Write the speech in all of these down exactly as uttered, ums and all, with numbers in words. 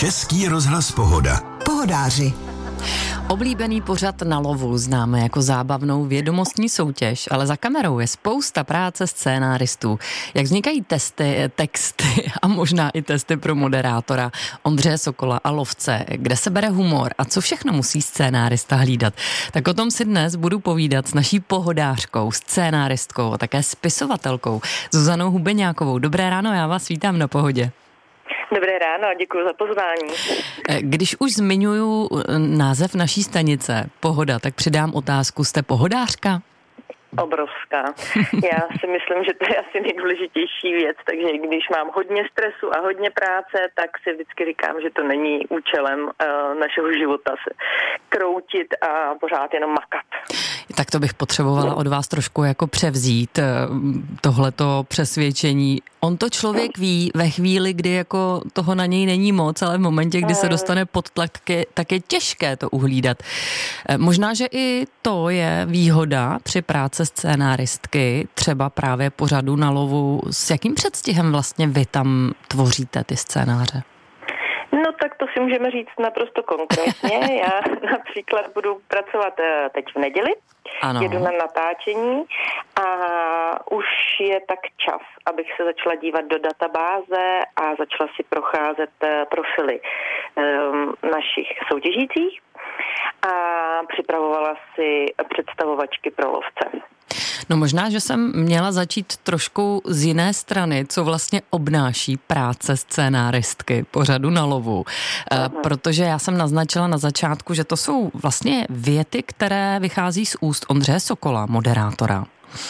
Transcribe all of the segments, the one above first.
Český rozhlas Pohoda. Pohodáři. Oblíbený pořad Na lovu známe jako zábavnou vědomostní soutěž, ale za kamerou je spousta práce scénáristů. Jak vznikají testy, texty a možná i testy pro moderátora Ondřeje Sokola a lovce, kde se bere humor a co všechno musí scénárista hlídat. Tak o tom si dnes budu povídat s naší pohodářkou, scénáristkou a také spisovatelkou Zuzanou Hubeňákovou. Dobré ráno, já vás vítám na Pohodě. Dobré ráno, děkuji za pozvání. Když už zmiňuju název naší stanice Pohoda, tak přidám otázku, jste pohodářka? Obrovská. Já si myslím, že to je asi nejdůležitější věc, takže když mám hodně stresu a hodně práce, tak si vždycky říkám, že to není účelem uh, našeho života se kroutit a pořád jenom makat. Tak to bych potřebovala od vás trošku jako převzít tohleto přesvědčení. On to člověk ví ve chvíli, kdy jako toho na něj není moc, ale v momentě, kdy se dostane pod tlak, tak je těžké to uhlídat. Možná, že i to je výhoda při práci scénáristky, třeba právě pořadu Na lovu. S jakým předstihem vlastně vy tam tvoříte ty scénáře? No tak to si můžeme říct naprosto konkrétně. Já například budu pracovat teď v neděli, ano. Jedu na natáčení a už je tak čas, abych se začala dívat do databáze a začala si procházet profily um, našich soutěžících a připravovala si představovačky pro lovce. No možná, že jsem měla začít trošku z jiné strany, co vlastně obnáší práce scénáristky pořadu Na lovu. Aha. Protože já jsem naznačila na začátku, že to jsou vlastně věty, které vychází z úst Ondřeje Sokola, moderátora.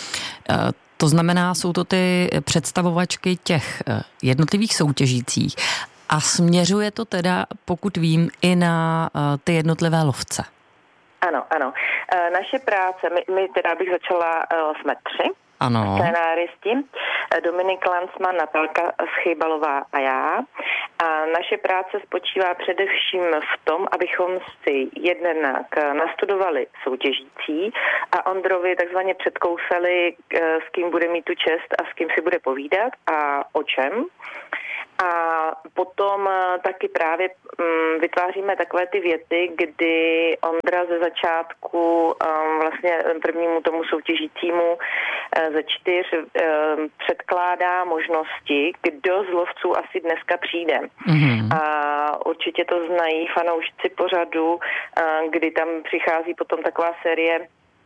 To znamená, jsou to ty představovačky těch jednotlivých soutěžících a směřuje to teda, pokud vím, i na ty jednotlivé lovce. Ano, ano. E, naše práce, my, my teda bych začala, e, jsme tři ano. scénáristi, Dominik Lancman, Natálka Schejbalová a já. A naše práce spočívá především v tom, abychom si jednak nastudovali soutěžící a Ondrovi takzvaně předkousali, s kým bude mít tu čest a s kým si bude povídat a o čem. A potom taky právě vytváříme takové ty věty, kdy Ondra ze začátku vlastně prvnímu tomu soutěžícímu ze čtyř předkládá možnosti, kdo z lovců asi dneska přijde. Mm-hmm. A určitě to znají fanoušci pořadu, kdy tam přichází potom taková série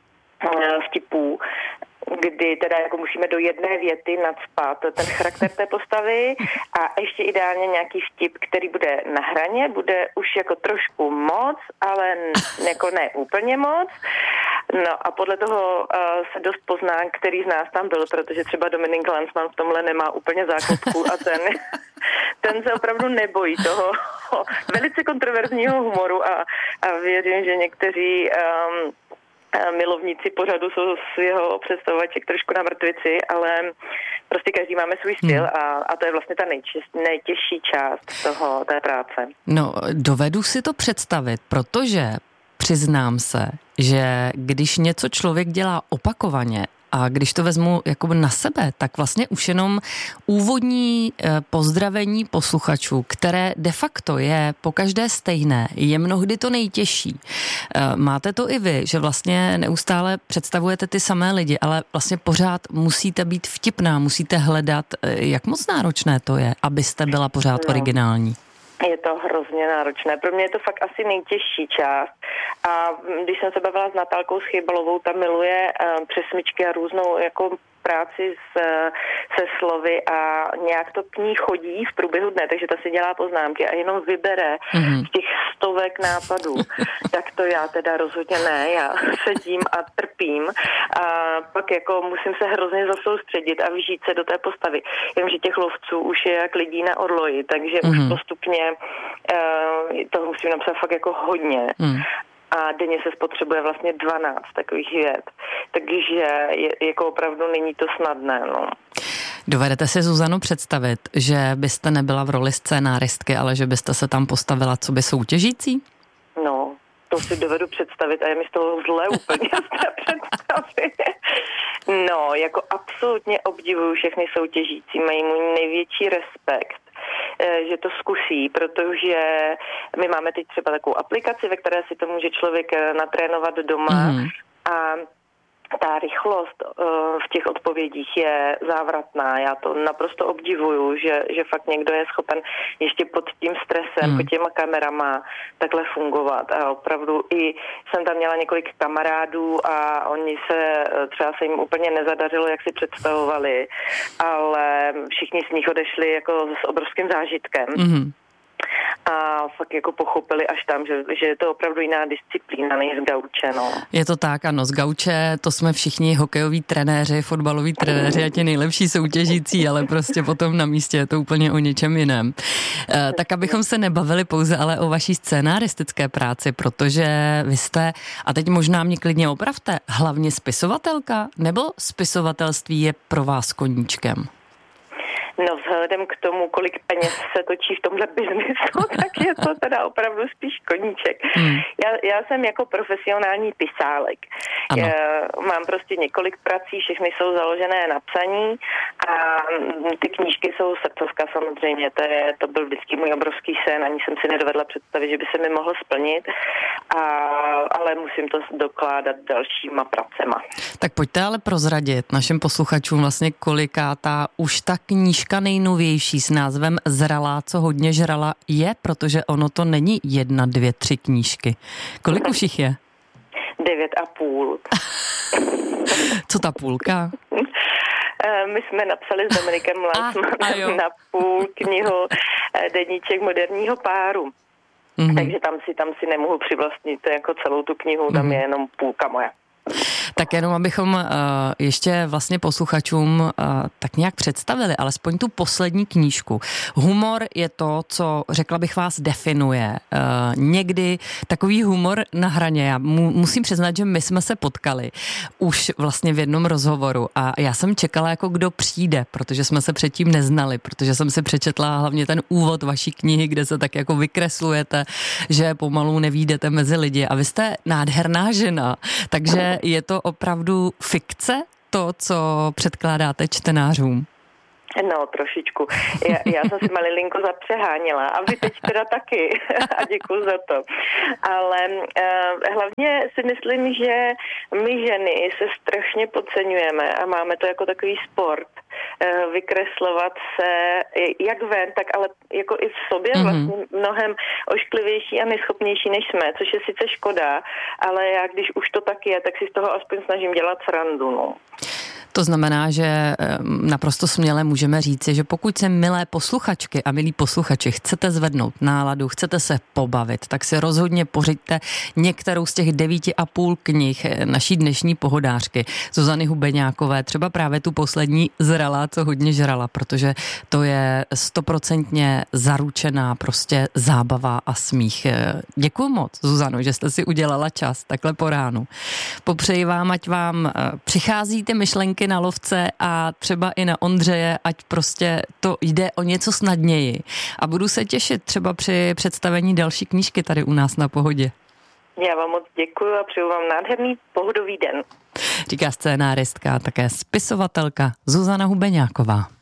vtipů, kdy teda jako musíme do jedné věty nacpat ten charakter té postavy a ještě ideálně nějaký vtip, který bude na hraně, bude už jako trošku moc, ale jako ne úplně moc. No a podle toho uh, se dost pozná, který z nás tam byl, protože třeba Dominik Lancman v tomhle nemá úplně záklopku a ten, ten se opravdu nebojí toho velice kontroverzního humoru a, a věřím, že někteří um, milovníci pořadu jsou z jeho představovaček trošku na mrtvici, ale prostě každý máme svůj styl a, a to je vlastně ta nejčes, nejtěžší část toho, té práce. No, dovedu si to představit, protože přiznám se, že když něco člověk dělá opakovaně, a když to vezmu jako na sebe, tak vlastně už jenom úvodní pozdravení posluchačů, které de facto je pokaždé stejné, je mnohdy to nejtěžší. Máte to i vy, že vlastně neustále představujete ty samé lidi, ale vlastně pořád musíte být vtipná, musíte hledat, jak moc náročné to je, abyste byla pořád no. originální. Je to hrozně náročné. Pro mě je to fakt asi nejtěžší část. A když jsem se bavila s Natálkou Schejbalovou, ta miluje uh, přesmyčky a různou jako práci s, se slovy a nějak to k ní chodí v průběhu dne, takže ta si dělá poznámky a jenom vybere mm-hmm. z těch stovek nápadů. Tak to já teda rozhodně ne, já sedím a trpím a pak jako musím se hrozně zasoustředit a vžít se do té postavy. Jenomže těch lovců už je jak lidí na orloji, takže mm-hmm. už postupně uh, toho musím napsat fakt jako hodně. Mm. A denně se spotřebuje vlastně dvanáct takových vět. Takže je, jako opravdu není to snadné, no. Dovedete si, Zuzano, představit, že byste nebyla v roli scénáristky, ale že byste se tam postavila coby soutěžící? No, to si dovedu představit a je mi z toho zle úplně z té představy. No, jako absolutně obdivuju všechny soutěžící, mají můj největší respekt. že to zkusí, protože my máme teď třeba takovou aplikaci, ve které si to může člověk natrénovat doma mm. a ta rychlost v těch odpovědích je závratná. Já to naprosto obdivuju, že, že fakt někdo je schopen ještě pod tím stresem, hmm. pod těma kamerama takhle fungovat. A opravdu i jsem tam měla několik kamarádů a oni se, třeba se jim úplně nezadařilo, jak si představovali, ale všichni z nich odešli jako s obrovským zážitkem. Hmm. A fakt jako pochopili až tam, že, že je to opravdu jiná disciplína než z gauče, no. Je to tak, ano, z gauče to jsme všichni hokejoví trenéři, fotbaloví trenéři a ti nejlepší soutěžící, ale prostě potom na místě je to úplně o něčem jiném. E, tak abychom se nebavili pouze ale o vaší scénaristické práci, protože vy jste, a teď možná mě klidně opravte, hlavně spisovatelka, nebo spisovatelství je pro vás koníčkem? No vzhledem k tomu, kolik peněz se točí v tomhle biznesu, tak je to teda opravdu spíš koníček. Hmm. Já, já jsem jako profesionální pisálek. Já mám prostě několik prací, všechny jsou založené na psaní a ty knížky jsou srdcovka samozřejmě. To, je, to byl vždycky můj obrovský sen, ani jsem si nedovedla představit, že by se mi mohl splnit, a, ale musím to dokládat dalšíma pracema. Tak pojďte ale prozradit našim posluchačům vlastně kolikátá už ta knížka nejnovější s názvem Zralá, co hodně žrala je, protože ono to není jedna, dvě, tři knížky. Kolik už jich je? Devět a půl. Co ta půlka? My jsme napsali s Dominikem Landsmanem na půl knihu Deníček moderního páru. Mm-hmm. Takže tam si, tam si nemohu přivlastnit jako celou tu knihu, tam mm-hmm. je jenom půlka moja. Tak jenom abychom uh, ještě vlastně posluchačům uh, tak nějak představili, alespoň tu poslední knížku. Humor je to, co řekla bych vás definuje. Uh, někdy takový humor na hraně. Já mu, musím přiznat, že my jsme se potkali už vlastně v jednom rozhovoru a já jsem čekala, jako kdo přijde, protože jsme se předtím neznali, protože jsem si přečetla hlavně ten úvod vaší knihy, kde se tak jako vykreslujete, že pomalu nevídete mezi lidi a vy jste nádherná žena, takže je to opravdu fikce, to, co předkládáte čtenářům? No, trošičku. Já, já jsem si malilinko zapřeháněla a vy teď teda taky a děkuju za to. Ale uh, hlavně si myslím, že my ženy se strašně podceňujeme a máme to jako takový sport. Uh, vykreslovat se jak ven, tak ale jako i v sobě mm-hmm. vlastně mnohem ošklivější a neschopnější než jsme, což je sice škoda, ale já když už to tak je, tak si z toho aspoň snažím dělat srandu, no. To znamená, že naprosto směle můžeme říci, že pokud se milé posluchačky a milí posluchači chcete zvednout náladu, chcete se pobavit, tak si rozhodně pořiďte některou z těch devíti a půl knih naší dnešní pohodářky Zuzany Hubeňákové, třeba právě tu poslední Zralá, co hodně žrala, protože to je stoprocentně zaručená prostě zábava a smích. Děkuju moc, Zuzano, že jste si udělala čas takhle po ránu. Popřeji vám, ať vám přichází ty myšlenky na lovce a třeba i na Ondřeje, ať prostě to jde o něco snadněji. A budu se těšit třeba při představení další knížky tady u nás na Pohodě. Já vám moc děkuji a přeju vám nádherný pohodový den. Říká scénáristka a také spisovatelka Zuzana Hubeňáková.